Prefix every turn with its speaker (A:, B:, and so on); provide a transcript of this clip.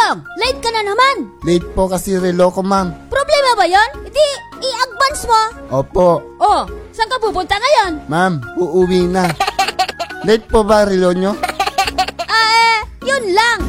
A: Dodong, late ka na naman.
B: Late po kasi relo ko, ma'am.
A: Problema ba yon? Hindi, i-advance mo.
B: Opo.
A: Oh, saan ka pupunta ngayon?
B: Ma'am, uuwi na. Late po ba relo nyo?
A: Yun lang.